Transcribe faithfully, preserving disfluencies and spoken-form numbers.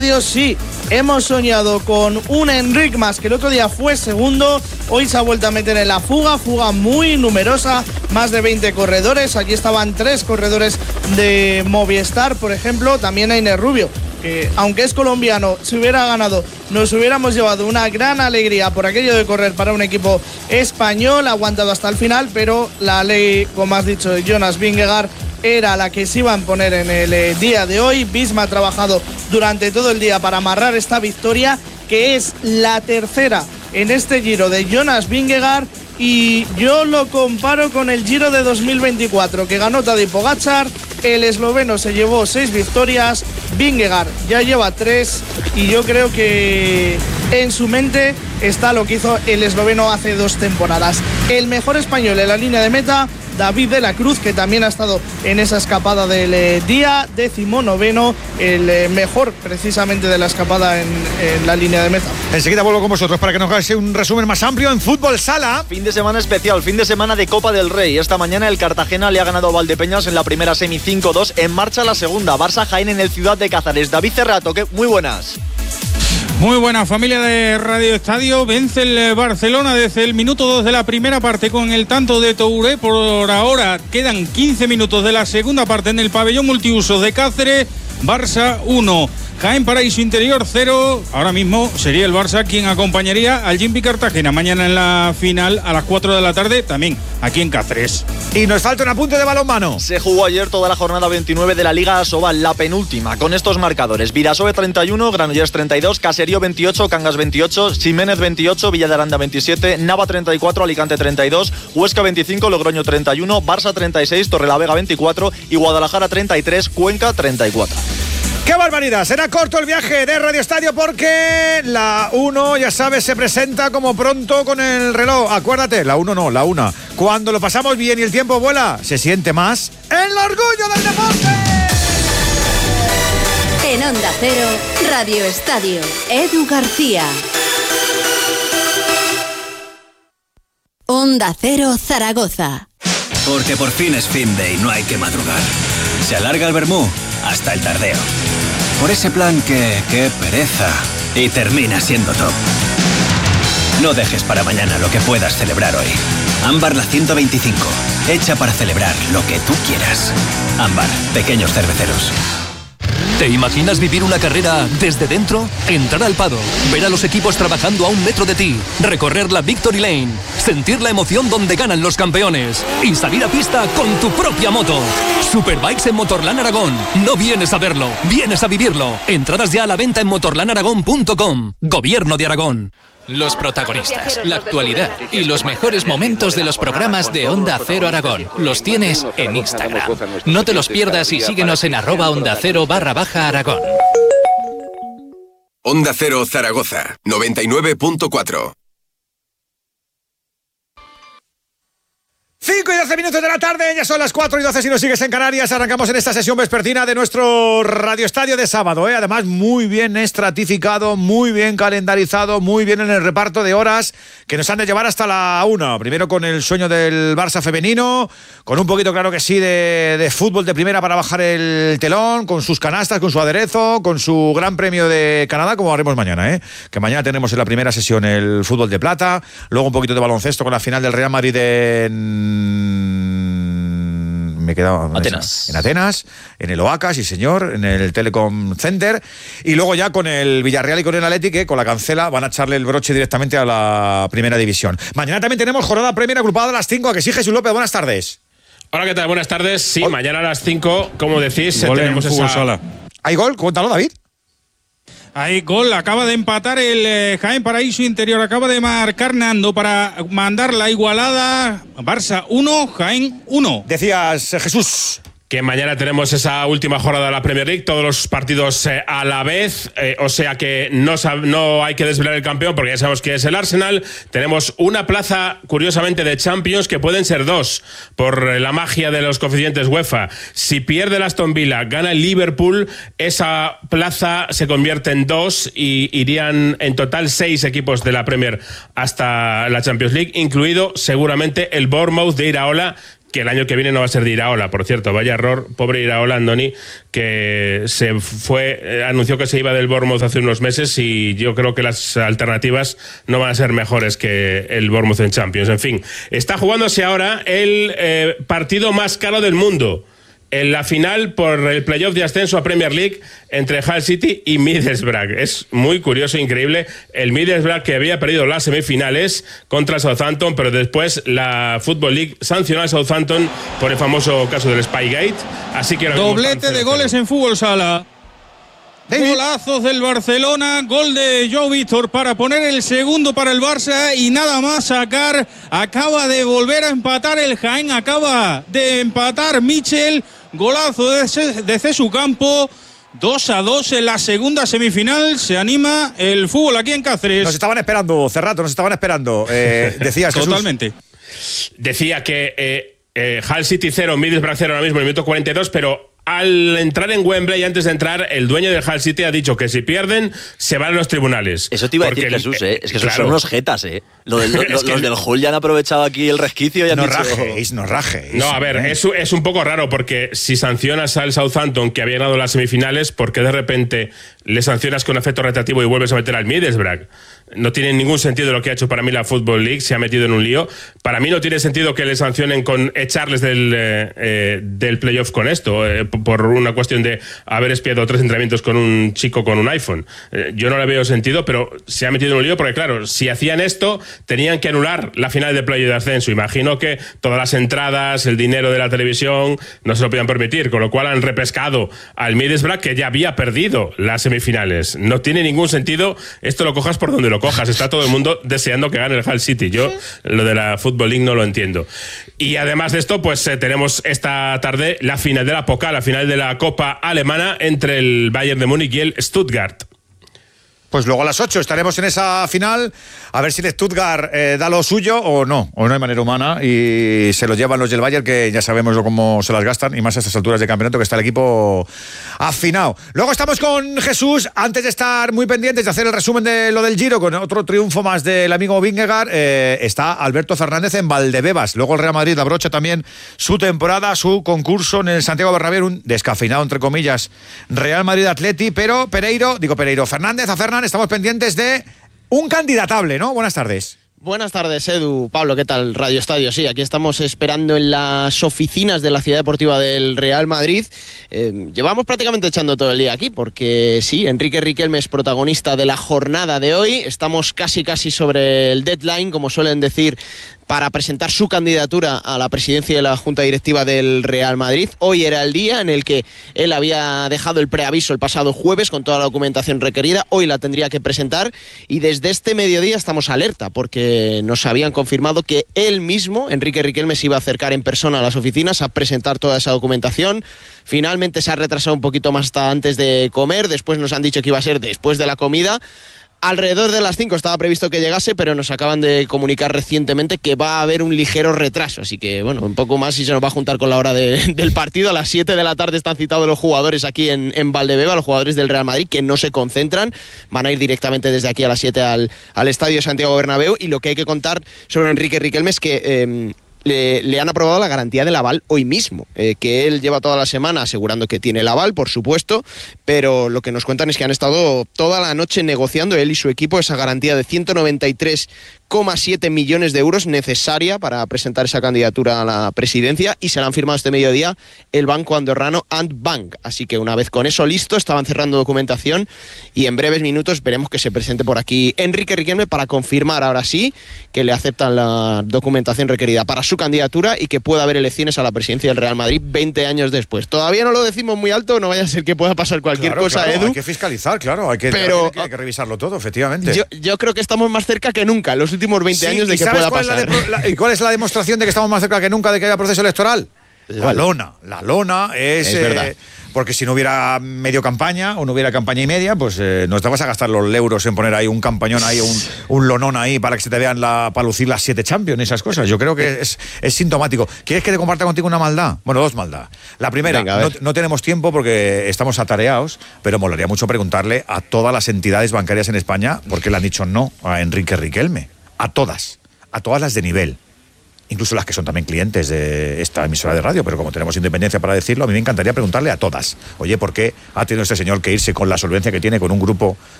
Sí, hemos soñado con un Enric Mas que el otro día fue segundo, hoy se ha vuelto a meter en la fuga, fuga muy numerosa, más de veinte corredores, aquí estaban tres corredores de Movistar, por ejemplo, también Einer Rubio, que aunque es colombiano, si hubiera ganado, nos hubiéramos llevado una gran alegría por aquello de correr para un equipo español, ha aguantado hasta el final, pero la ley, como has dicho, de Jonas Vingegaard, era la que se iba a poner en el eh, día de hoy. Visma ha trabajado durante todo el día para amarrar esta victoria, que es la tercera en este Giro de Jonas Vingegaard, y yo lo comparo con el Giro de dos mil veinticuatro que ganó Tadej Pogačar. El esloveno se llevó seis victorias, Vingegaard ya lleva tres, y yo creo que en su mente está lo que hizo el esloveno hace dos temporadas. El mejor español en la línea de meta, David de la Cruz, que también ha estado en esa escapada del eh, día, décimo noveno, el eh, mejor precisamente de la escapada en, en la línea de meta. Enseguida vuelvo con vosotros para que nos hagáis un resumen más amplio en Fútbol Sala. Fin de semana especial, fin de semana de Copa del Rey. Esta mañana el Cartagena le ha ganado a Valdepeñas en la primera semi cinco dos. En marcha la segunda, Barça Jaén en el Ciudad de Cáceres. David Cerrato, que muy buenas. Muy buena familia de Radio Estadio. Vence el Barcelona desde el minuto dos de la primera parte con el tanto de Touré. Por ahora quedan quince minutos de la segunda parte en el pabellón multiusos de Cáceres. Barça uno, Jaén Paraíso Interior cero. Ahora mismo sería el Barça quien acompañaría al Jimby Cartagena mañana en la final a las cuatro de la tarde, también aquí en Cáceres. Y nos falta un apunte de balonmano. Se jugó ayer toda la jornada veintinueve de la Liga Asobal, la penúltima, con estos marcadores: Vidasoe treinta y uno, Granollers treinta y dos, Caserío veintiocho, Cangas veintiocho, Ximénez veintiocho, Villa de Aranda veintisiete, Nava treinta y cuatro, Alicante treinta y dos, Huesca veinticinco, Logroño treinta y uno, Barça treinta y seis, Torrelavega veinticuatro y Guadalajara treinta y tres, Cuenca treinta y cuatro. ¡Qué barbaridad! Será corto el viaje de Radio Estadio porque la uno, ya sabes, se presenta como pronto con el reloj. Acuérdate, la uno no, la una. Cuando lo pasamos bien y el tiempo vuela, se siente más el orgullo del deporte. En Onda Cero, Radio Estadio, Edu García. Onda Cero Zaragoza. Porque por fin es fin de y no hay que madrugar. Se alarga el vermú hasta el tardeo. Por ese plan que, qué pereza, y termina siendo top. No dejes para mañana lo que puedas celebrar hoy. Ámbar la ciento veinticinco, hecha para celebrar lo que tú quieras. Ámbar, pequeños cerveceros. ¿Te imaginas vivir una carrera desde dentro? Entrar al paddock, ver a los equipos trabajando a un metro de ti, recorrer la Victory Lane, sentir la emoción donde ganan los campeones y salir a pista con tu propia moto. Superbikes en Motorland Aragón. No vienes a verlo, vienes a vivirlo. Entradas ya a la venta en motorland aragón punto com. Gobierno de Aragón. Los protagonistas, la actualidad y los mejores momentos de los programas de Onda Cero Aragón los tienes en Instagram. No te los pierdas y síguenos en arroba Onda Cero barra baja Aragón. Onda Cero Zaragoza, noventa y nueve punto cuatro. cinco y doce minutos de la tarde, ya son las cuatro y doce si nos sigues en Canarias. Arrancamos en esta sesión vespertina de nuestro Radio Estadio de sábado, ¿eh? Además muy bien estratificado, muy bien calendarizado, muy bien en el reparto de horas que nos han de llevar hasta la una. Primero con el sueño del Barça femenino, con un poquito, claro que sí, de, de fútbol de primera para bajar el telón, con sus canastas, con su aderezo, con su Gran Premio de Canadá, como haremos mañana, ¿eh? Que mañana tenemos en la primera sesión el fútbol de plata, luego un poquito de baloncesto con la final del Real Madrid en... me quedaba Atenas. En Atenas, en el Oaca, sí señor, en el Telecom Center, y luego ya con el Villarreal y con el Atleti, que con la cancela van a echarle el broche directamente a la primera división. Mañana también tenemos jornada Premier agrupada a las cinco. ¿A que sí, Jesús López? Buenas tardes. Hola, ¿qué tal? Buenas tardes. Sí, Hoy... mañana a las cinco, como decís, gol tenemos en esa... sala. ¿Hay gol? Cuéntalo, David. Hay gol, acaba de empatar el eh, Jaén Paraíso Interior, acaba de marcar Nando para mandar la igualada. Barça uno, Jaén uno. Decías, eh, Jesús. Que mañana tenemos esa última jornada de la Premier League, todos los partidos eh, a la vez, eh, o sea que no, no hay que desvelar el campeón porque ya sabemos que es el Arsenal. Tenemos una plaza, curiosamente, de Champions que pueden ser dos, por la magia de los coeficientes UEFA. Si pierde el Aston Villa, gana el Liverpool, esa plaza se convierte en dos y irían en total seis equipos de la Premier hasta la Champions League, incluido seguramente el Bournemouth de Iraola, que el año que viene no va a ser de Iraola. Por cierto, vaya error, pobre Iraola, Andoni, que se fue, eh, anunció que se iba del Bournemouth hace unos meses y yo creo que las alternativas no van a ser mejores que el Bournemouth en Champions. En fin, está jugándose ahora el eh, partido más caro del mundo. En la final por el playoff de ascenso a Premier League entre Hull City y Middlesbrough. Es muy curioso e increíble. El Middlesbrough, que había perdido las semifinales contra Southampton, pero después la Football League sancionó a Southampton por el famoso caso del Spygate. Así que doblete de goles en fútbol sala. Golazos del Barcelona, gol de Joao Víctor para poner el segundo para el Barça y nada más sacar. Acaba de volver a empatar el Jaén, acaba de empatar Michel. Golazo de, de Cesu Campo. dos a dos en la segunda semifinal. Se anima el fútbol aquí en Cáceres. Nos estaban esperando, Cerrato, nos estaban esperando. Eh, decías, Jesús. Totalmente. Decía que eh, eh, Hull City cero, Middlesbrough cero ahora mismo en el minuto cuarenta y dos, pero al entrar en Wembley, antes de entrar, el dueño del Hull City ha dicho que si pierden, se van a los tribunales. Eso te iba a decir, Jesús, ¿eh? Es que claro, son unos jetas, ¿eh? Lo del, lo, es que los del Hull ya han aprovechado aquí el resquicio y han no dicho... rajéis, no rajéis. No, a ver, ¿eh? es, es un poco raro porque si sancionas al Southampton, que había ganado las semifinales, ¿por qué de repente le sancionas con efecto retroactivo y vuelves a meter al Middlesbrough? No tiene ningún sentido lo que ha hecho para mí la Football League, se ha metido en un lío. Para mí no tiene sentido que le sancionen con echarles del, eh, del playoff con esto, eh, por una cuestión de haber espiado tres entrenamientos con un chico con un iPhone. Eh, yo no le veo sentido, pero se ha metido en un lío porque, claro, si hacían esto, tenían que anular la final de playoff de ascenso. Imagino que todas las entradas, el dinero de la televisión, no se lo podían permitir, con lo cual han repescado al Middlesbrough, que ya había perdido las semifinales. No tiene ningún sentido, esto lo cojas por donde lo cojas. Está todo el mundo deseando que gane el Hull City. Yo lo de la Football League no lo entiendo. Y además de esto, pues eh, tenemos esta tarde la final de la Pokal, la final de la Copa Alemana entre el Bayern de Múnich y el Stuttgart. Pues luego a las ocho estaremos en esa final, a ver si el Stuttgart eh, da lo suyo o no, o no hay manera humana y se lo llevan los del Bayern, que ya sabemos cómo se las gastan, y más a estas alturas de campeonato, que está el equipo afinado. Luego estamos con Jesús, antes de estar muy pendientes de hacer el resumen de lo del Giro, con otro triunfo más del amigo Vingegaard, eh, está Alberto Fernández en Valdebebas. Luego el Real Madrid abrocha también su temporada, su concurso en el Santiago Bernabéu, un descafeinado, entre comillas, Real Madrid-Atleti, pero Pereiro, digo Pereiro, Fernández a Fernández, estamos pendientes de un candidatable, ¿no? Buenas tardes. Buenas tardes, Edu. Pablo, ¿qué tal? Radio Estadio. Sí, aquí estamos esperando en las oficinas de la Ciudad Deportiva del Real Madrid. Eh, llevamos prácticamente echando todo el día aquí porque sí, Enrique Riquelme es protagonista de la jornada de hoy. Estamos casi casi sobre el deadline, como suelen decir, para presentar su candidatura a la presidencia de la Junta Directiva del Real Madrid. Hoy era el día en el que él había dejado el preaviso el pasado jueves con toda la documentación requerida. Hoy la tendría que presentar y desde este mediodía estamos alerta porque nos habían confirmado que él mismo, Enrique Riquelme, se iba a acercar en persona a las oficinas a presentar toda esa documentación. Finalmente se ha retrasado un poquito más hasta antes de comer, después nos han dicho que iba a ser después de la comida. Alrededor de las cinco estaba previsto que llegase, pero nos acaban de comunicar recientemente que va a haber un ligero retraso. Así que, bueno, un poco más y se nos va a juntar con la hora de, del partido. A las siete de la tarde están citados los jugadores aquí en, en Valdebeba, los jugadores del Real Madrid, que no se concentran. Van a ir directamente desde aquí a las siete al, al Estadio Santiago Bernabéu. Y lo que hay que contar sobre Enrique Riquelme es que... Eh, Le, le han aprobado la garantía del aval hoy mismo, eh, que él lleva toda la semana asegurando que tiene el aval, por supuesto, pero lo que nos cuentan es que han estado toda la noche negociando él y su equipo esa garantía de ciento noventa y tres coma siete millones de euros necesaria para presentar esa candidatura a la presidencia, y se la han firmado este mediodía el banco andorrano Ant Bank. Así que una vez con eso listo, estaban cerrando documentación y en breves minutos veremos que se presente por aquí Enrique Riquelme para confirmar ahora sí que le aceptan la documentación requerida para su candidatura y que pueda haber elecciones a la presidencia del Real Madrid veinte años después. Todavía no lo decimos muy alto, no vaya a ser que pueda pasar cualquier claro, cosa, claro, Edu. Hay que fiscalizar, claro, hay que, pero, hay que, hay que revisarlo todo, efectivamente. Yo, yo creo que estamos más cerca que nunca, los últimos veinte sí, años de que pueda pasar. La de, la, ¿Y cuál es la demostración de que estamos más cerca que nunca de que haya proceso electoral? La lona. La lona es... Es eh, verdad. Porque si no hubiera medio campaña o no hubiera campaña y media, pues eh, no te vas a gastar los euros en poner ahí un campañón ahí, un, un lonón ahí para que se te vean la, para lucir las siete Champions y esas cosas. Yo creo que es, es sintomático. ¿Quieres que te comparta contigo una maldad? Bueno, dos maldad. La primera, Venga, no, no tenemos tiempo porque estamos atareados, pero molaría mucho preguntarle a todas las entidades bancarias en España por qué le han dicho no a Enrique Riquelme. A todas. A todas las de nivel. incluso las que son también clientes de esta emisora de radio, pero como tenemos independencia para decirlo, a mí me encantaría preguntarle a todas, oye, ¿por qué ha tenido este señor que irse con la solvencia que tiene, con un grupo